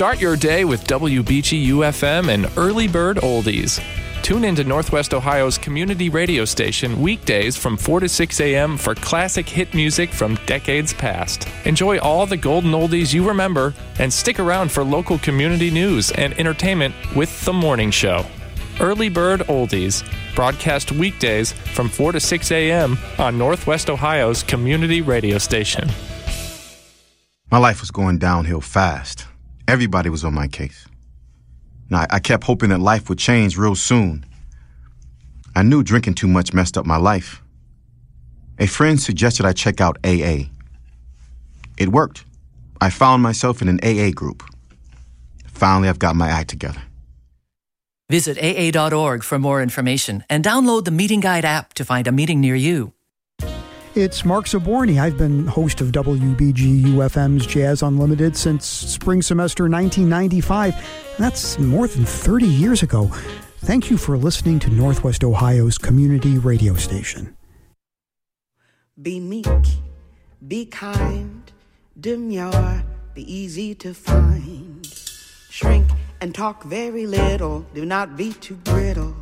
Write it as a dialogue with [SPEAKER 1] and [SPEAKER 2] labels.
[SPEAKER 1] Start your day with WBGU-FM and Early Bird Oldies. Tune into Northwest Ohio's community radio station weekdays from 4 to 6 a.m. for classic hit music from decades past. Enjoy all the golden oldies you remember and stick around for local community news and entertainment with The Morning Show. Early Bird Oldies, broadcast weekdays from 4 to 6 a.m. on Northwest Ohio's community radio station.
[SPEAKER 2] My life was going downhill fast. Everybody was on my case. Now, I kept hoping that life would change real soon. I knew drinking too much messed up my life. A friend suggested I check out AA. It worked. I found myself in an AA group. Finally, I've got my act together.
[SPEAKER 3] Visit AA.org for more information and download the Meeting Guide app to find a meeting near you.
[SPEAKER 4] It's Mark Zaborny. I've been host of WBGU-FM's Jazz Unlimited since spring semester 1995. That's more than 30 years ago. Thank you for listening to Northwest Ohio's community radio station.
[SPEAKER 5] Be meek, be kind, demure, be easy to find. Shrink and talk very little, do not be too brittle.